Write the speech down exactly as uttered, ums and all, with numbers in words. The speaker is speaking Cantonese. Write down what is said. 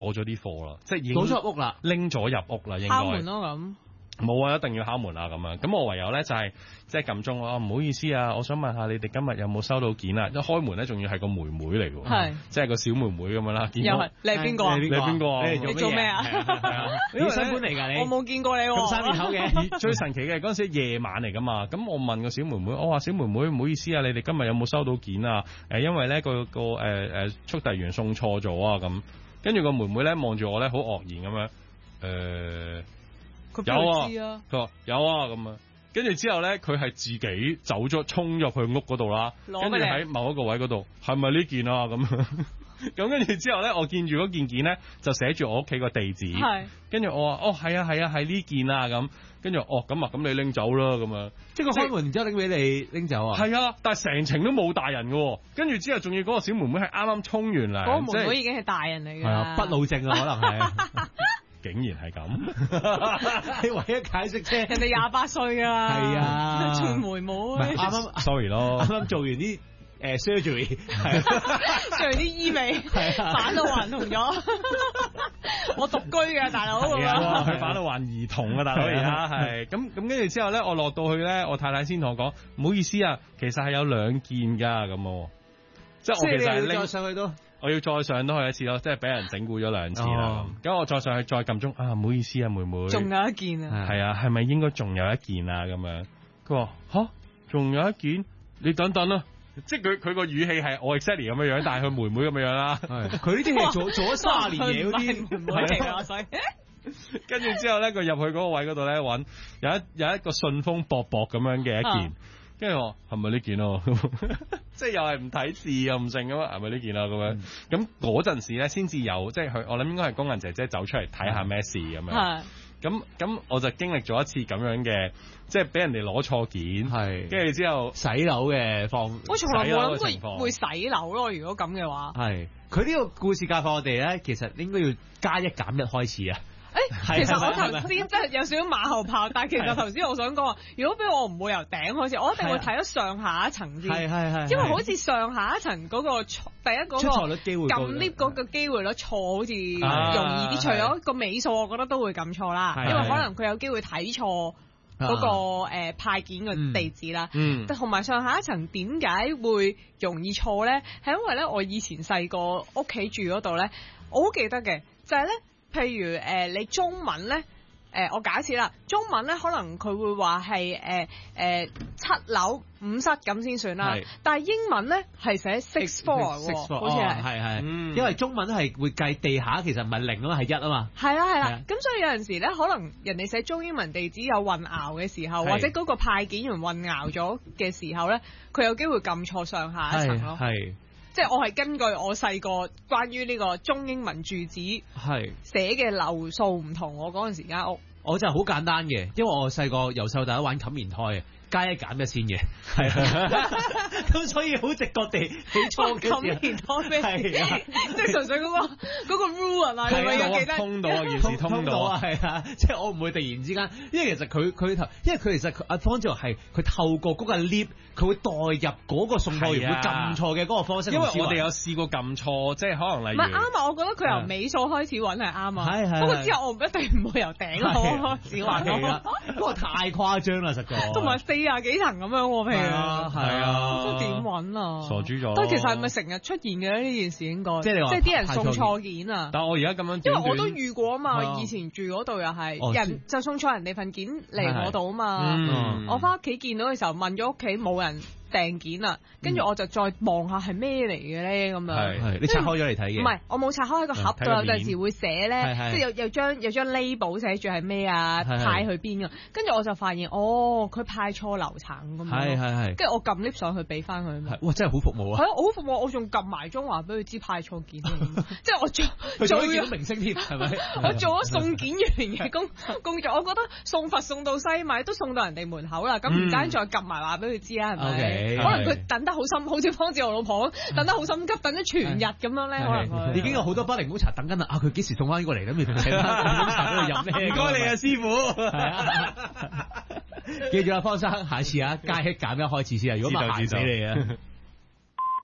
攞咗啲貨啦，即係已經攞咗入屋啦， 拎咗入屋啦，應該敲門咯咁。 冇啊，一定要敲門啊咁樣。咁我唯有咧就係即係撳鐘啊，唔好意思啊，我想問下你哋今日有冇收到件啊？一開門咧，仲要係個妹妹嚟喎， 係即係個小妹妹咁樣啦。 又係你係邊個啊？ 你係邊個啊？ 你做咩啊？ 你新搬嚟㗎你？ 我冇見過你喎。 咁三面口嘅。 最神奇嘅嗰陣時夜晚嚟㗎嘛。咁我問個小妹妹，我話小妹妹唔好意思啊，你哋今日有冇收到件啊？誒，因為咧個個誒誒速遞員送錯咗啊咁。跟住個妹妹咧望住我咧，好愕然咁樣誒。有啊，佢話有啊咁啊，跟住之後咧，佢係自己走咗，衝入去屋嗰度啦，跟住喺某一個位嗰度，係咪呢件啊咁？咁跟住之後咧，我見住嗰件件咧，就寫住我屋企個地址，跟住我話哦係啊係啊係呢件啊咁，跟住哦咁啊咁你拎走啦咁啊， 即係佢開門然之後拎俾你拎走啊？ 係啊，但係成程都冇大人嘅，跟住之後仲要嗰個小妹妹係啱啱衝完嚟， 嗰個妹妹已經係大人嚟嘅， 係啊，不老症啊可能係。 竟然係咁， 你唯一解釋啫。 人哋廿八歲㗎啦， 係啊， 做妹妹。 啱啱 sorry 咯， 啱啱做完啲誒 surgery， 係做完啲醫美，返到還童咗。我獨居嘅大佬， 係啊，佢返到還兒童啊大佬而家係。咁咁跟住之後咧，我落到去咧，我太太先同我講，唔好意思啊，其實係有兩件㗎咁，即係我其實係拎上去都。 我要再上多去一次咯，即係俾人整蠱咗兩次啦。咁、哦、我再上去再撳鐘啊，唔好意思啊，妹妹。 仲有一件啊。 係啊，係咪應該仲有一件啊？咁樣。佢話吓，仲有一件，你等等啦。即係佢佢個語氣係我 exactly 咁樣樣，但係佢妹妹咁樣樣啦。佢呢啲係做做咗卅年嘢嗰啲妹妹嚟啊，所以。 跟住之後咧，佢入去嗰個位嗰度咧揾有一有一個信封薄薄咁樣嘅一件。啊跟住我係咪呢件咯？即係又係唔睇字又唔剩咁啊？係咪呢件啊？咁樣咁嗰陣時咧，先至有即係佢，我諗應該係工人姐姐走出嚟睇下咩事咁樣。咁咁我就經歷咗一次咁樣嘅，即係俾人哋攞錯件，係跟住之後洗樓嘅方， 我從來冇諗過會洗樓咯。如果咁嘅話， 係佢呢個故事教訓我哋咧，其實應該要加一減一開始啊。 誒，其實我頭先真係有少少馬後炮，但係其實頭先我想講話，如果俾我唔會由頂開始，我一定會睇咗上下一層先，係係係，因為好似上下一層嗰個第一嗰個錯率機會撳 lift 嗰個機會率錯好似容易啲，除咗個尾數，我覺得都會撳錯啦，因為可能佢有機會睇錯嗰個誒派件嘅地址啦，嗯，同埋上下一層點解會容易錯咧？係因為咧，我以前細個屋企住嗰度咧，我好記得嘅就係咧。譬如誒、呃，你中文咧，誒、呃，我假設啦，中文咧可能佢會話係誒誒七樓五室咁先算啦，但係英文咧係寫 six floor 喎，好似係係係，嗯、因為中文係會計地下其實唔係零啊嘛，係一啊嘛， 係啦係啦，咁所以有陣時咧，可能人哋寫中英文地址有混淆嘅時候，或者嗰個派件員混淆咗嘅時候咧，佢有機會撳錯上下一層咯，係。即係我係根據我細個關於呢個中英文住址係寫嘅樓數唔同，我嗰陣時間屋我就係好簡單嘅，因為我細個由細到大都玩冚棉胎嘅。加一減一先嘅，係啊，咁所以好直覺地起錯嘅時候，係啊， 即係純粹嗰個嗰個 rule 啊嘛，你咪要記得通到啊，件事通到啊， 係啊，即係我唔會突然之間，因為其實佢佢頭，因為佢其實阿方志豪係佢透過嗰個 lift，佢會代入嗰個送貨員會撳錯嘅嗰個方式， 因為我哋有試過撳錯，即係可能例如唔係啱啊，我覺得佢由尾數開始揾係啱啊，係係，不過之後我唔一定唔會由頂開始揾咯， 嗰個太誇張啦，實在， 同埋四廿幾層咁樣喎，譬如係啊， 都點揾啊？ 傻豬咗。 但其實係咪成日出現嘅咧？呢件事應該，即係你話，即係啲人送錯件啊。 但係我而家咁樣， 因為我都遇過啊嘛，以前住嗰度又係人就送錯人哋份件嚟我度啊嘛。我翻屋企見到嘅時候問咗屋企冇人訂件啊，跟住我就再望下係咩嚟嘅咧咁樣。 係你拆開咗嚟睇嘅？ 唔係，我冇拆開個盒㗎，有陣時會寫咧，即係有有張有張 label 寫住係咩啊，派去邊啊。跟住我就發現，哦，佢派錯樓層咁樣。係係係。跟住我撳 lift 上去俾翻佢。 哇！真係好服務啊。 係啊，我好服務，我仲撳埋中華俾佢知派錯件啊。即係我做做咗明星添，係咪？ 我做咗送件員嘅工工作，我覺得送佛送到西米都送到人哋門口啦，咁唔單再撳埋話俾佢知啊，係咪？可能佢等得好心，好似方志豪老婆等得好心急，等咗全日咁樣咧，可能已經有好多巴檸檬茶等緊啦。啊，佢幾時送翻過嚟咁？你同佢飲茶嗰度飲咩？ 唔該你啊，師傅。 係啊，記住啊，方生，下次啊，加一減一開始先啊，如果唔係，嚇死你啊！